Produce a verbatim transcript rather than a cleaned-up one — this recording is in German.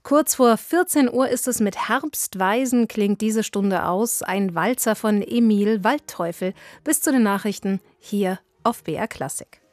Kurz vor vierzehn Uhr ist es mit Herbstweisen klingt diese Stunde aus. Ein Walzer von Emil Waldteufel. Bis zu den Nachrichten hier auf B R Klassik.